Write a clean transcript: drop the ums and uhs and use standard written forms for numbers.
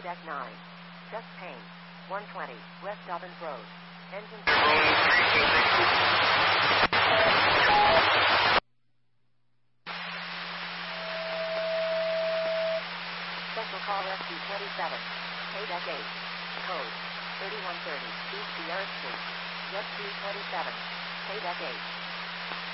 Deck 9. Just Payne. 120, West Dobbins Road. Engine... Special call SQ-27. Pay Deck 8. Code 3130, East Sierra Street. Jet 227. Pay Deck 8.